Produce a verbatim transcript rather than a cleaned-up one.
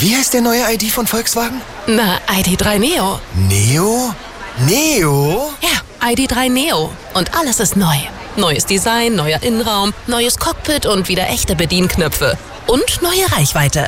Wie heißt der neue I D von Volkswagen? Na, I D drei Neo. Neo? Neo? Ja, I D drei Neo. Und alles ist neu. Neues Design, neuer Innenraum, neues Cockpit und wieder echte Bedienknöpfe. Und neue Reichweite.